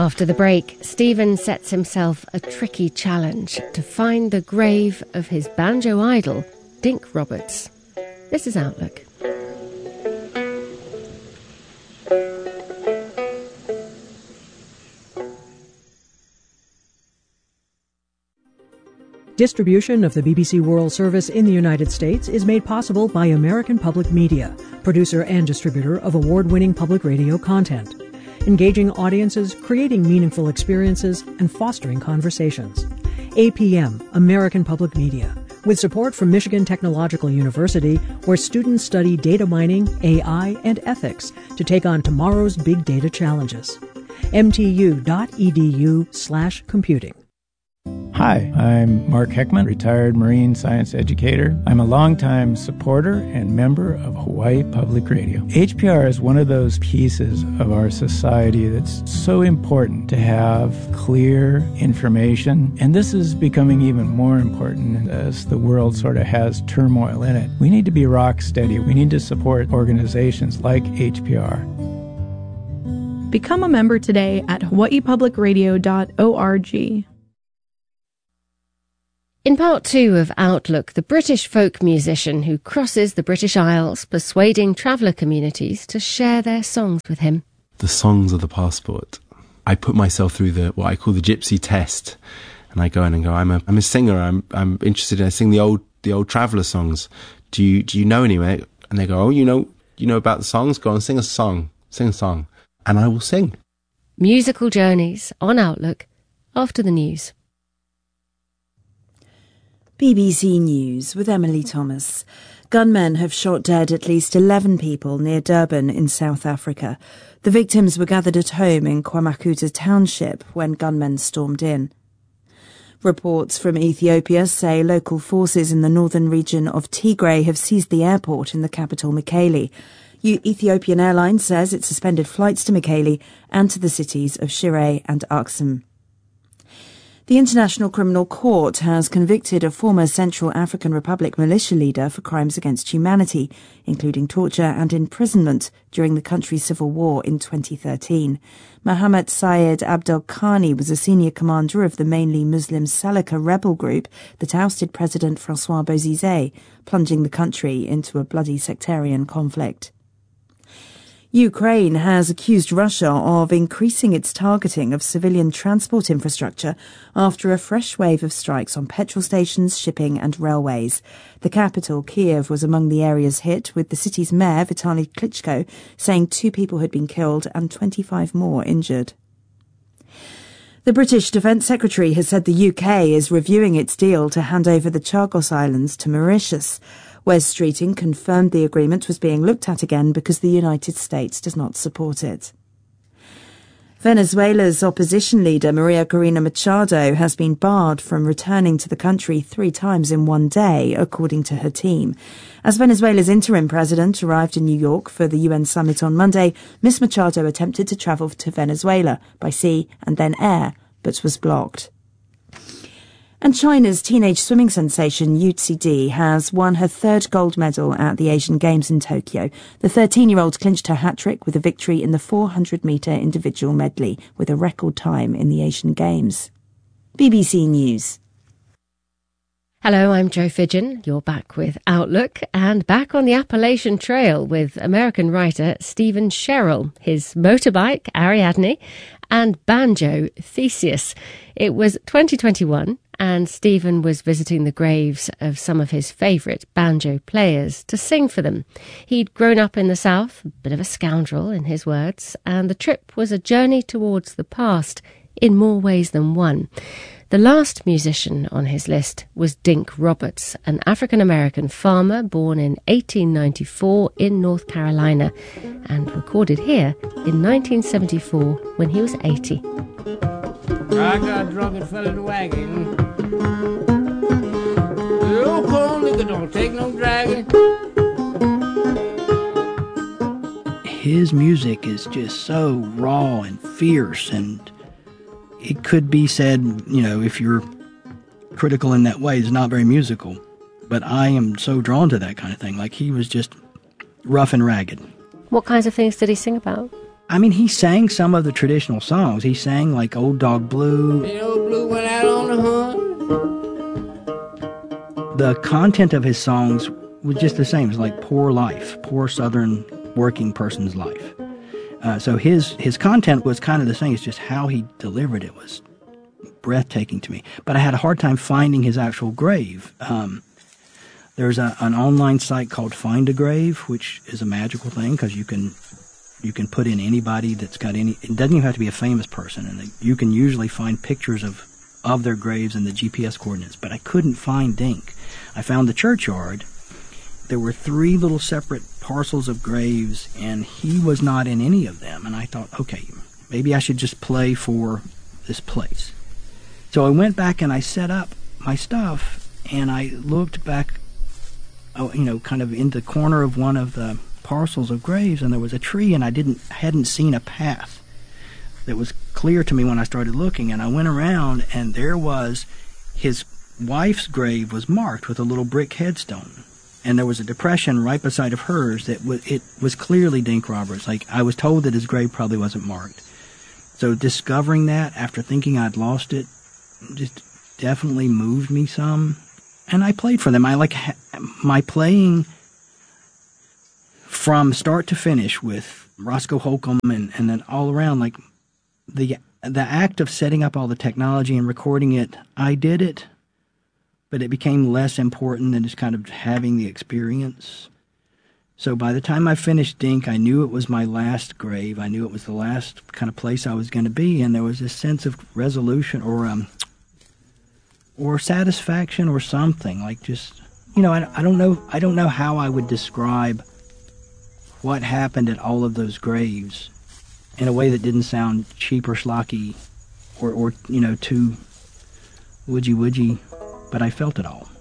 After the break, Stephen sets himself a tricky challenge to find the grave of his banjo idol, Dink Roberts. This is Outlook. Distribution of the BBC World Service in the United States is made possible by American Public Media, producer and distributor of award-winning public radio content. Engaging audiences, creating meaningful experiences, and fostering conversations. APM, American Public Media, with support from Michigan Technological University, where students study data mining, AI, and ethics to take on tomorrow's big data challenges. mtu.edu/computing. Hi, I'm Mark Heckman, retired marine science educator. I'm a longtime supporter and member of Hawaii Public Radio. HPR is one of those pieces of our society that's so important to have clear information, and this is becoming even more important as the world sort of has turmoil in it. We need to be rock steady. We need to support organizations like HPR. Become a member today at hawaiipublicradio.org. In part 2 of Outlook, the British folk musician who crosses the British Isles, persuading traveller communities to share their songs with him. The songs are the passport. I put myself through what I call the gypsy test, and I go in and go, I'm a singer. I'm interested in. I sing the old traveller songs. Do you know anyone? And they go, oh, you know about the songs. Go on, sing a song, and I will sing. Musical journeys on Outlook after the news. BBC News with Emily Thomas. Gunmen have shot dead at least 11 people near Durban in South Africa. The victims were gathered at home in Kwamakuta Township when gunmen stormed in. Reports from Ethiopia say local forces in the northern region of Tigray have seized the airport in the capital Mekelle. Ethiopian Airlines says it suspended flights to Mekelle and to the cities of Shire and Aksum. The International Criminal Court has convicted a former Central African Republic militia leader for crimes against humanity, including torture and imprisonment during the country's civil war in 2013. Mohammed Syed Abdel Khani was a senior commander of the mainly Muslim Salaka rebel group that ousted President Francois Bozizé, plunging the country into a bloody sectarian conflict. Ukraine has accused Russia of increasing its targeting of civilian transport infrastructure after a fresh wave of strikes on petrol stations, shipping and railways. The capital, Kiev, was among the areas hit, with the city's mayor, Vitaly Klitschko, saying 2 people had been killed and 25 more injured. The British Defence Secretary has said the UK is reviewing its deal to hand over the Chagos Islands to Mauritius. Wes Streeting confirmed the agreement was being looked at again because the United States does not support it. Venezuela's opposition leader, Maria Corina Machado, has been barred from returning to the country 3 times in one day, according to her team. As Venezuela's interim president arrived in New York for the UN summit on Monday, Ms. Machado attempted to travel to Venezuela by sea and then air, but was blocked. And China's teenage swimming sensation Yu Zidi has won her 3rd gold medal at the Asian Games in Tokyo. The 13-year-old clinched her hat-trick with a victory in the 400-metre individual medley, with a record time in the Asian Games. BBC News. Hello, I'm Jo Fidgen. You're back with Outlook and back on the Appalachian Trail with American writer Stephen Sherrill, his motorbike Ariadne and banjo Theseus. It was 2021 and Stephen was visiting the graves of some of his favourite banjo players to sing for them. He'd grown up in the South, a bit of a scoundrel in his words, and the trip was a journey towards the past in more ways than one. The last musician on his list was Dink Roberts, an African-American farmer born in 1894 in North Carolina and recorded here in 1974 when he was 80. I got drunk and fell in the wagon. The old cold liquor don't take no dragging. His music is just so raw and fierce, and it could be said, if you're critical in that way, it's not very musical. But I am so drawn to that kind of thing. Like, he was just rough and ragged. What kinds of things did he sing about? I mean, he sang some of the traditional songs. He sang like Old Dog Blue. The old blue went out on the hunt. The content of his songs was just the same. It was like poor life, poor Southern working person's life. So his content was kind of the same. It's just how he delivered it was breathtaking to me. But I had a hard time finding his actual grave. There's an online site called Find a Grave, which is a magical thing because you can put in anybody that's got any. It doesn't even have to be a famous person, and you can usually find pictures of their graves and the GPS coordinates. But I couldn't find Dink. I found the churchyard. There were 3 little separate parcels of graves, and he was not in any of them. And I thought, okay, maybe I should just play for this place. So I went back and I set up my stuff, and I looked back, kind of in the corner of one of the parcels of graves, and there was a tree, and I hadn't seen a path that was clear to me when I started looking. And I went around, and there was his wife's grave was marked with a little brick headstone, and there was a depression right beside of hers that it was clearly Dink Roberts. Like, I was told that his grave probably wasn't marked. So discovering that after thinking I'd lost it just definitely moved me some. And I played for them. I like my playing from start to finish with Roscoe Holcomb and then all around, like the act of setting up all the technology and recording it, I did it, but it became less important than just kind of having the experience. So by the time I finished Dink, I knew it was my last grave. I knew it was the last kind of place I was going to be, and there was this sense of resolution or satisfaction or something. Like, just, I don't know how I would describe what happened at all of those graves in a way that didn't sound cheap or schlocky or too woodgy, but I felt it all.